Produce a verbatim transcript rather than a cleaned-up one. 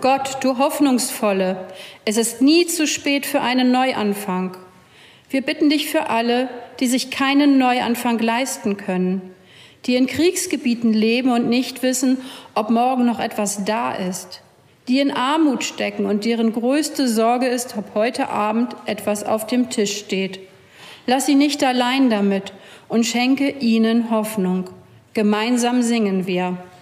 Gott, du Hoffnungsvolle, es ist nie zu spät für einen Neuanfang. Wir bitten dich für alle, die sich keinen Neuanfang leisten können, die in Kriegsgebieten leben und nicht wissen, ob morgen noch etwas da ist, die in Armut stecken und deren größte Sorge ist, ob heute Abend etwas auf dem Tisch steht. Lass sie nicht allein damit und schenke ihnen Hoffnung. Gemeinsam singen wir.